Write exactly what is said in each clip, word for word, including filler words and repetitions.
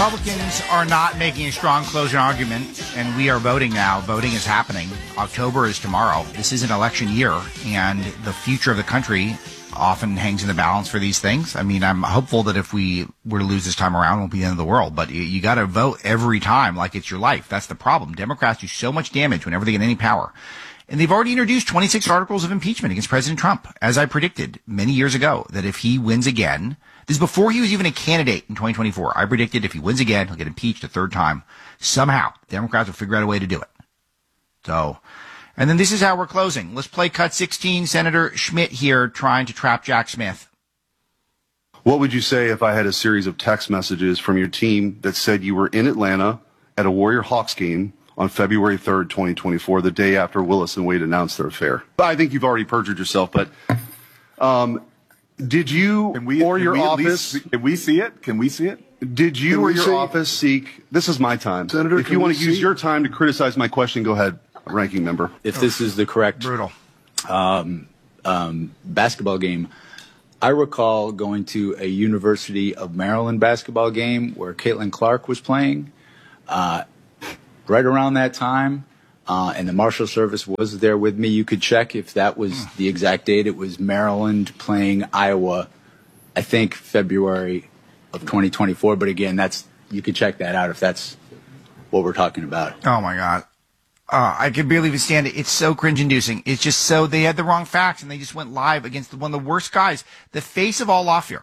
Republicans are not making a strong closing argument, and we are voting now. Voting is happening. October is tomorrow. This is an election year, and the future of the country often hangs in the balance for these things. I mean, I'm hopeful that if we were to lose this time around, it won't be the end of the world. But you, you got to vote every time like it's your life. That's the problem. Democrats do so much damage whenever they get any power. And they've already introduced twenty-six articles of impeachment against President Trump, as I predicted many years ago, that if he wins again, this is before he was even a candidate in twenty twenty-four. I predicted if he wins again, he'll get impeached a third time. Somehow, Democrats will figure out a way to do it. So, and then this is how we're closing. Let's play cut sixteen. Senator Schmidt here trying to trap Jack Smith. What would you say if I had a series of text messages from your team that said you were in Atlanta at a Warrior Hawks game on February third, twenty twenty-four, the day after Willis and Wade announced their affair? I think you've already perjured yourself, but um, did you can we, or can your we office... Least, can we see it? Can we see it? Did you can or your see? office seek... This is my time. Senator, if you want to use see? your time to criticize my question, go ahead, ranking member. If this is the correct Brutal. Um, um, basketball game, I recall going to a University of Maryland basketball game where Caitlin Clark was playing. Uh, right around that time, uh, and the Marshal Service was there with me. You could check if that was the exact date. It was Maryland playing Iowa, I think February of twenty twenty-four. But again, that's you could check that out if that's what we're talking about. Oh, my God. Uh, I can barely even stand it. It's so cringe-inducing. It's just so they had the wrong facts, and they just went live against one of the worst guys, the face of all lawfare.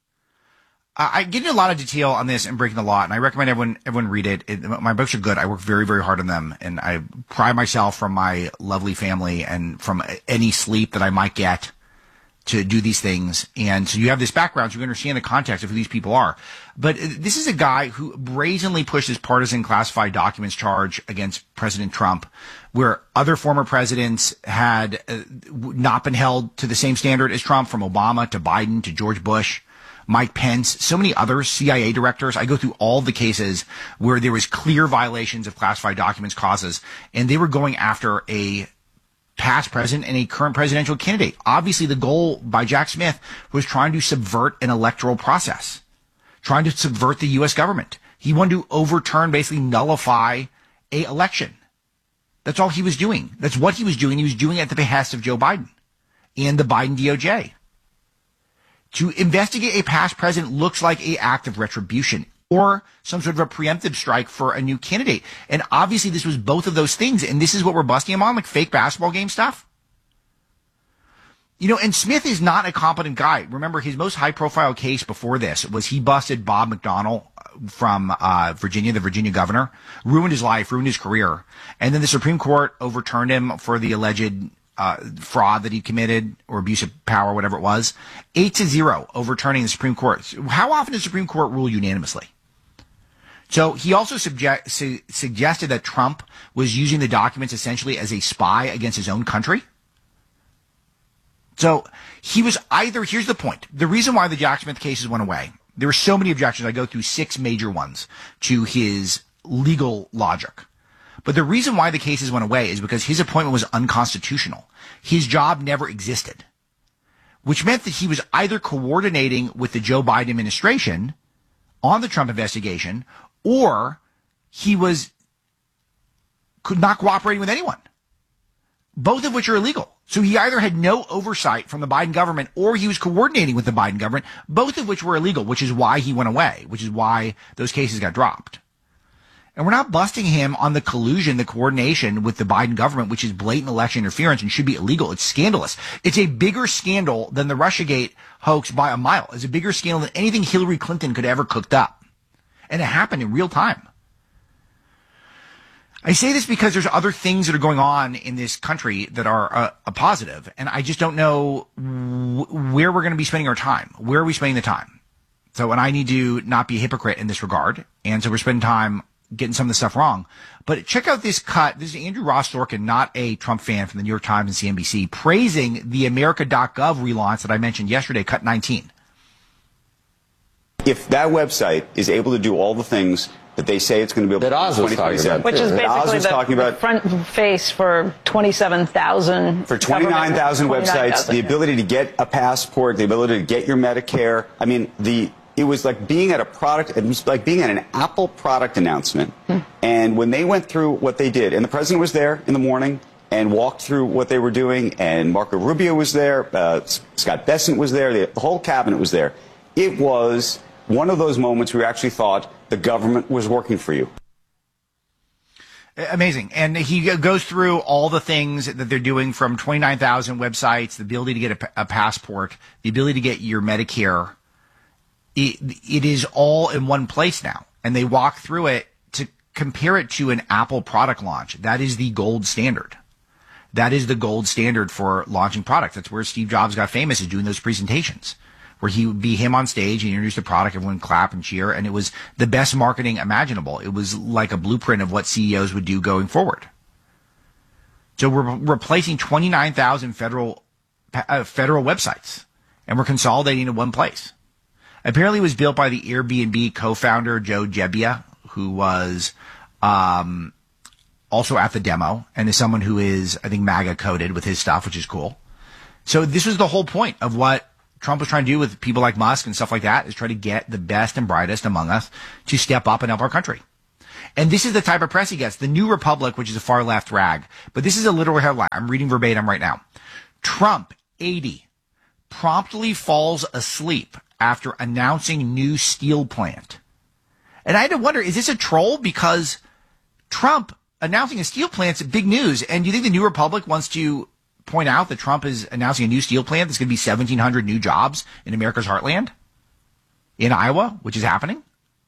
I get into a lot of detail on this and breaking the law, and I recommend everyone everyone read it. it. My books are good. I work very, very hard on them, and I pride myself from my lovely family and from any sleep that I might get to do these things. And so you have this background, so you understand the context of who these people are. But this is a guy who brazenly pushed his partisan classified documents charge against President Trump, where other former presidents had not been held to the same standard as Trump, from Obama to Biden to George Bush, Mike Pence, so many others, C I A directors. I go through all the cases where there was clear violations of classified documents causes, and they were going after a past president and a current presidential candidate. Obviously, the goal by Jack Smith was trying to subvert an electoral process, trying to subvert the U S government. He wanted to overturn, basically nullify a election. That's all he was doing. That's what he was doing. He was doing it at the behest of Joe Biden and the Biden D O J. To investigate a past president looks like an act of retribution or some sort of a preemptive strike for a new candidate. And obviously this was both of those things. And this is what we're busting him on, like fake basketball game stuff. You know, and Smith is not a competent guy. Remember, his most high profile case before this was he busted Bob McDonnell from uh, Virginia, the Virginia governor, ruined his life, ruined his career. And then the Supreme Court overturned him for the alleged Uh, fraud that he committed or abuse of power, whatever it was, eight to zero, overturning the Supreme Court. How often does the Supreme Court rule unanimously? So he also subject, su- suggested that Trump was using the documents essentially as a spy against his own country. So he was either, here's the point, the reason why the Jack Smith cases went away, there were so many objections. I go through six major ones to his legal logic. But the reason why the cases went away is because his appointment was unconstitutional. His job never existed, which meant that he was either coordinating with the Joe Biden administration on the Trump investigation, or he was could not cooperating with anyone, both of which are illegal. So he either had no oversight from the Biden government, or he was coordinating with the Biden government, both of which were illegal, which is why he went away, which is why those cases got dropped. And we're not busting him on the collusion, the coordination with the Biden government, which is blatant election interference and should be illegal. It's scandalous. It's a bigger scandal than the Russiagate hoax by a mile. It's a bigger scandal than anything Hillary Clinton could ever cooked up. And it happened in real time. I say this because there's other things that are going on in this country that are a, a positive. And I just don't know w- where we're going to be spending our time. Where are we spending the time? So, and I need to not be a hypocrite in this regard. And so we're spending time getting some of the stuff wrong. But check out this cut. This is Andrew Ross Sorkin, not a Trump fan, from the New York Times and C N B C, praising the America dot gov relaunch that I mentioned yesterday, cut nineteen. If that website is able to do all the things that they say it's going to be able that Oz was talking about, which is basically the, talking about, the front face for twenty-seven thousand for twenty-nine thousand websites, the ability to get a passport, the ability to get your Medicare. I mean, the it was like being at a product, it was like being at an Apple product announcement. Hmm. And when they went through what they did, and the president was there in the morning and walked through what they were doing, and Marco Rubio was there, uh, Scott Bessent was there, the, the whole cabinet was there. It was one of those moments where you actually thought the government was working for you. Amazing. And he goes through all the things that they're doing, from twenty-nine thousand websites, the ability to get a, a passport, the ability to get your Medicare. It, it is all in one place now. And they walk through it to compare it to an Apple product launch. That is the gold standard. That is the gold standard for launching products. That's where Steve Jobs got famous, is doing those presentations, where he would be him on stage and introduce the product, everyone would clap and cheer, and it was the best marketing imaginable. It was like a blueprint of what C E Os would do going forward. So we're replacing twenty-nine thousand federal uh, federal websites, and we're consolidating in one place. Apparently it was built by the Airbnb co-founder, Joe Gebbia, who was um, also at the demo, and is someone who is, I think, MAGA coded with his stuff, which is cool. So this was the whole point of what Trump was trying to do with people like Musk and stuff like that, is try to get the best and brightest among us to step up and help our country. And this is the type of press he gets. The New Republic, which is a far left rag, but this is a literal headline. I'm reading verbatim right now. Trump, eighty, promptly falls asleep after announcing new steel plant. And I had to wonder, is this a troll? Because Trump announcing a steel plant's big news. And do you think the New Republic wants to point out that Trump is announcing a new steel plant that's going to be seventeen hundred new jobs in America's heartland, in Iowa, which is happening,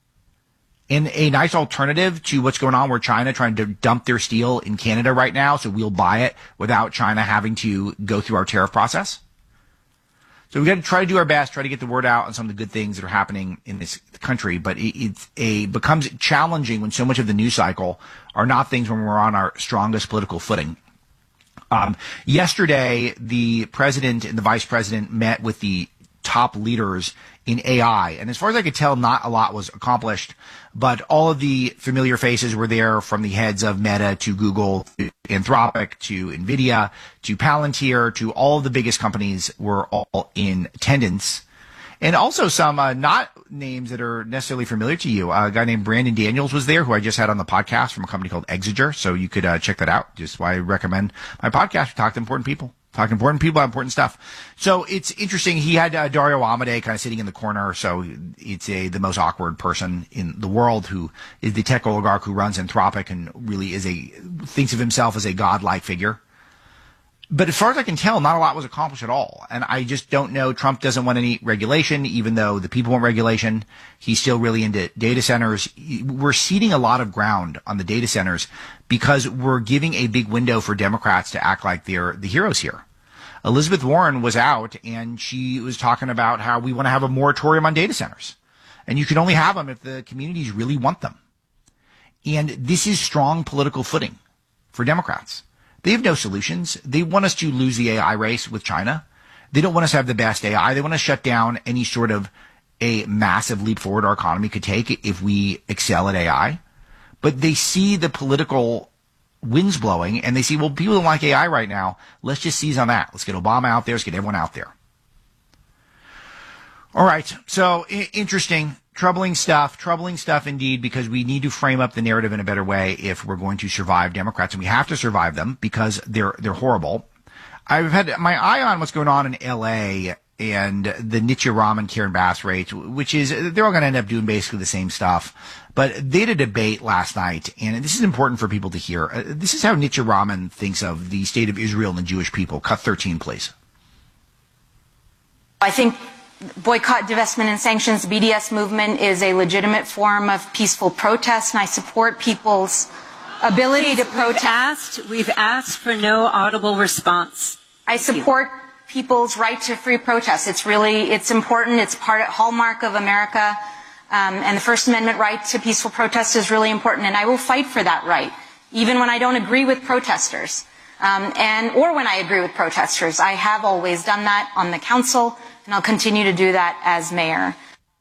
in a nice alternative to what's going on, where China trying to dump their steel in Canada right now, so we'll buy it without China having to go through our tariff process? So we've got to try to do our best, try to get the word out on some of the good things that are happening in this country, but it it's a becomes challenging when so much of the news cycle are not things when we're on our strongest political footing. Um, yesterday, the president and the vice president met with the top leaders in A I. And as far as I could tell, not a lot was accomplished, but all of the familiar faces were there, from the heads of Meta to Google, to Anthropic to NVIDIA to Palantir to all of the biggest companies were all in attendance. And also some uh, not names that are necessarily familiar to you. Uh, a guy named Brandon Daniels was there, who I just had on the podcast from a company called Exiger. So you could uh, check that out. Just why I recommend my podcast. We talk to important people. Talk to important people about important stuff. So it's interesting. He had uh, Dario Amodei kind of sitting in the corner. So it's a the most awkward person in the world, who is the tech oligarch who runs Anthropic and really is a thinks of himself as a godlike figure. But as far as I can tell, not a lot was accomplished at all. And I just don't know. Trump doesn't want any regulation, even though the people want regulation. He's still really into data centers. We're ceding a lot of ground on the data centers because we're giving a big window for Democrats to act like they're the heroes here. Elizabeth Warren was out, and she was talking about how we want to have a moratorium on data centers. And you can only have them if the communities really want them. And this is strong political footing for Democrats. They have no solutions. They want us to lose the A I race with China. They don't want us to have the best A I. They want to shut down any sort of a massive leap forward our economy could take if we excel at A I. But they see the political winds blowing, and they see, well, people don't like A I right now. Let's just seize on that. Let's get Obama out there. Let's get everyone out there. All right. So I- interesting. Troubling stuff, troubling stuff indeed, because we need to frame up the narrative in a better way if we're going to survive Democrats, and we have to survive them because they're they're horrible. I've had my eye on what's going on in L A and the Nitya Ram and Karen Bass race, which is they're all going to end up doing basically the same stuff. But they had a debate last night, and this is important for people to hear. Uh, this is how Nitya Raman thinks of the state of Israel and the Jewish people. Cut thirteen, please. I think boycott, divestment, and sanctions, B D S movement is a legitimate form of peaceful protest, and I support people's ability to protest. We've asked, we've asked for no audible response. I support people's right to free protest. It's really, it's important. It's part of hallmark of America, um, and the First Amendment right to peaceful protest is really important, and I will fight for that right, even when I don't agree with protesters, um, and or when I agree with protesters. I have always done that on the council, and I'll continue to do that as mayor.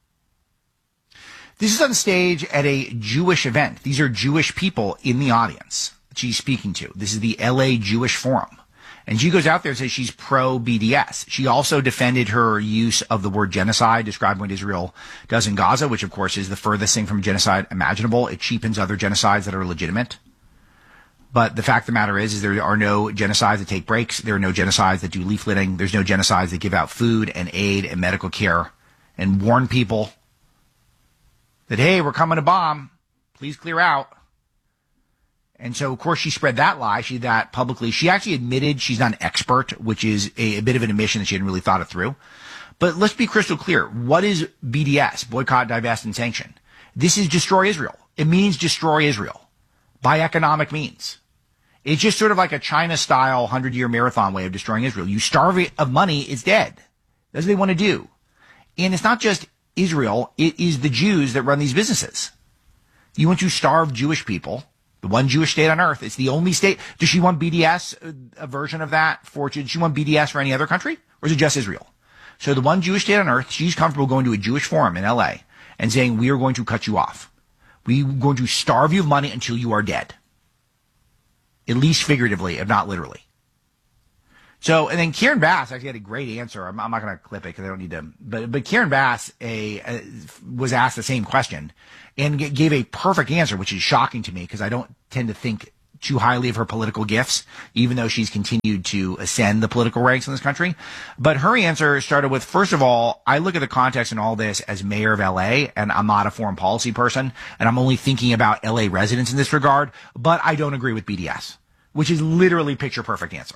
This is on stage at a Jewish event. These are Jewish people in the audience that she's speaking to. This is the L A Jewish Forum. And she goes out there and says she's pro-B D S. She also defended her use of the word genocide, describing what Israel does in Gaza, which, of course, is the furthest thing from genocide imaginable. It cheapens other genocides that are legitimate. But the fact of the matter is, is there are no genocides that take breaks. There are no genocides that do leafleting. There's no genocides that give out food and aid and medical care and warn people that, hey, we're coming to bomb. Please clear out. And so, of course, she spread that lie. She did that publicly. She actually admitted she's not an expert, which is a, a bit of an admission that she hadn't really thought it through. But let's be crystal clear. What is B D S? Boycott, divest, and sanction. This is destroy Israel. It means destroy Israel by economic means. It's just sort of like a China-style hundred-year marathon way of destroying Israel. You starve it of money, it's dead. That's what they want to do. And it's not just Israel. It is the Jews that run these businesses. You want to starve Jewish people. The one Jewish state on earth. It's the only state. Does she want B D S, a version of that? For, does she want B D S for any other country? Or is it just Israel? So the one Jewish state on earth, she's comfortable going to a Jewish forum in L A and saying, we are going to cut you off. We are going to starve you of money until you are dead. At least figuratively, if not literally. So, and then Karen Bass actually had a great answer. I'm, I'm not going to clip it because I don't need to. But, but Karen Bass a, a, was asked the same question and g- gave a perfect answer, which is shocking to me because I don't tend to think too highly of her political gifts, even though she's continued to ascend the political ranks in this country. But her answer started with, first of all, I look at the context in all this as mayor of L A, and I'm not a foreign policy person, and I'm only thinking about L A residents in this regard, but I don't agree with B D S, which is literally picture perfect answer.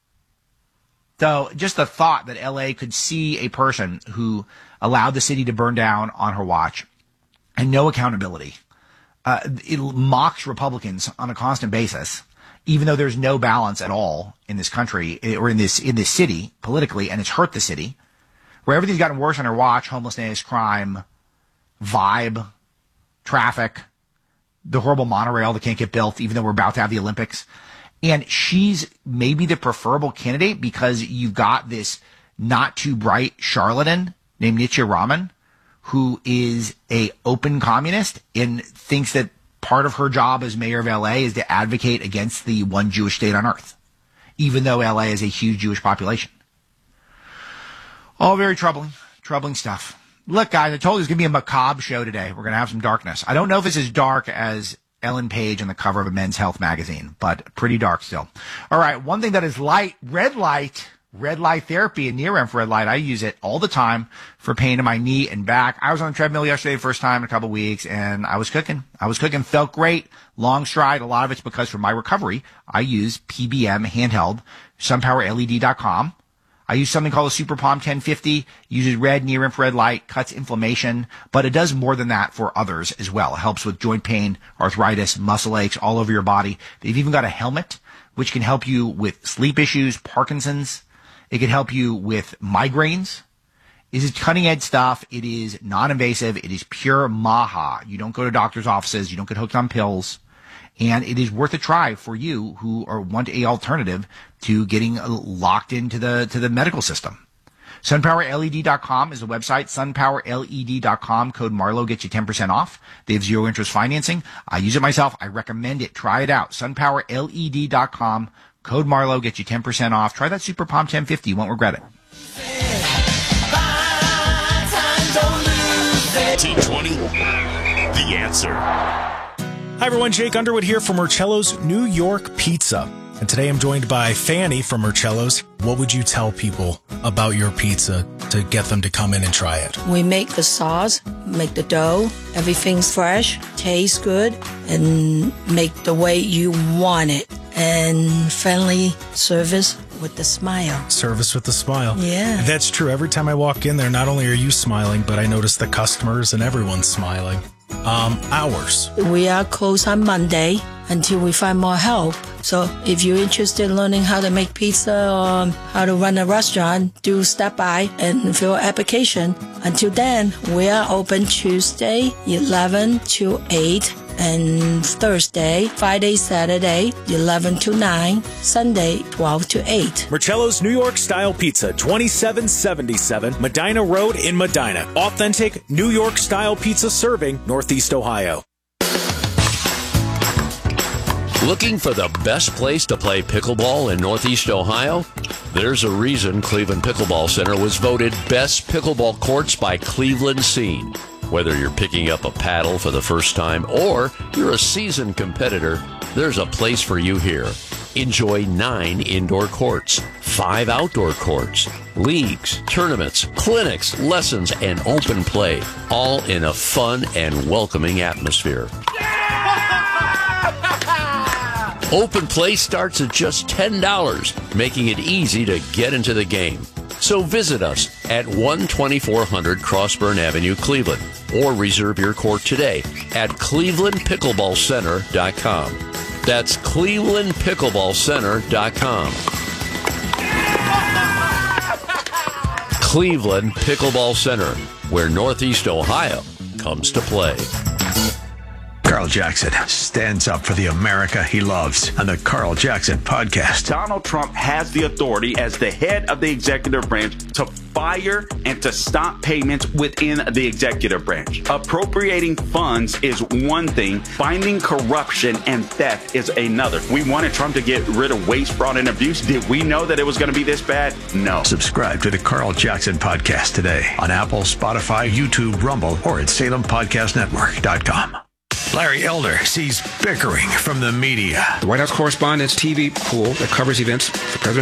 So just the thought that L A could see a person who allowed the city to burn down on her watch and no accountability, uh, it mocks Republicans on a constant basis, even though there's no balance at all in this country or in this, in this city politically, and it's hurt the city, where everything's gotten worse on her watch: homelessness, crime, vibe, traffic, the horrible monorail that can't get built, even though we're about to have the Olympics. And she's maybe the preferable candidate because you've got this not too bright charlatan named Nitya Raman, who is a open communist and thinks that part of her job as mayor of L A is to advocate against the one Jewish state on earth, even though L A is a huge Jewish population. All very troubling, troubling stuff. Look, guys, I told you it's going to be a macabre show today. We're going to have some darkness. I don't know if it's as dark as Ellen Page on the cover of a Men's Health magazine, but pretty dark still. All right, one thing that is light, red light, red light therapy and near infrared light. I use it all the time for pain in my knee and back. I was on the treadmill yesterday, first time in a couple of weeks, and I was cooking. I was cooking, felt great, long stride. A lot of it's because for my recovery, I use P B M handheld, sunpower L E D dot com. I use something called a Super Palm ten fifty, uses red near infrared light, cuts inflammation, but it does more than that for others as well. It helps with joint pain, arthritis, muscle aches all over your body. They've even got a helmet, which can help you with sleep issues, Parkinson's. It can help you with migraines. This is cutting edge stuff. It is non-invasive. It is pure maha. You don't go to doctor's offices. You don't get hooked on pills. And it is worth a try for you who are want a alternative to getting locked into the to the medical system. sunpower L E D dot com is the website. sunpower L E D dot com. Code Marlowe gets you ten percent off. They have zero interest financing. I use it myself. I recommend it. Try it out. sunpower L E D dot com. Code Marlowe gets you ten percent off. Try that Super Palm ten fifty. You won't regret it. T twenty, the answer. Hi everyone, Jake Underwood here from Marcello's New York Pizza. And today I'm joined by Fanny from Marcello's. What would you tell people about your pizza to get them to come in and try it? We make the sauce, make the dough, everything's fresh, tastes good, and make the way you want it. And friendly service with the smile. Service with the smile. Yeah. That's true. Every time I walk in there, not only are you smiling, but I notice the customers and everyone's smiling. Um, hours. We are closed on Monday until we find more help. So if you're interested in learning how to make pizza or how to run a restaurant, do stop by and fill an application. Until then, we are open Tuesday, eleven to eight, and Thursday, Friday, Saturday, eleven to nine, Sunday, twelve to eight. Marcello's New York Style Pizza, twenty-seven seventy-seven Medina Road in Medina. Authentic New York Style Pizza serving Northeast Ohio. Looking for the best place to play pickleball in Northeast Ohio? There's a reason Cleveland Pickleball Center was voted Best Pickleball Courts by Cleveland Scene. Whether you're picking up a paddle for the first time or you're a seasoned competitor, there's a place for you here. Enjoy nine indoor courts, five outdoor courts, leagues, tournaments, clinics, lessons, and open play, all in a fun and welcoming atmosphere. Open play starts at just ten dollars, making it easy to get into the game. So visit us at one twenty-four hundred Crossburn Avenue, Cleveland, or reserve your court today at cleveland pickleball center dot com. That's cleveland pickleball center dot com. Cleveland Pickleball Center, where Northeast Ohio comes to play. Carl Jackson stands up for the America he loves on the Carl Jackson Podcast. Donald Trump has the authority as the head of the executive branch to fire and to stop payments within the executive branch. Appropriating funds is one thing. Finding corruption and theft is another. We wanted Trump to get rid of waste, fraud, and abuse. Did we know that it was going to be this bad? No. Subscribe to the Carl Jackson Podcast today on Apple, Spotify, YouTube, Rumble, or at salem podcast network dot com. Larry Elder sees bickering from the media. The White House Correspondents' T V pool that covers events for President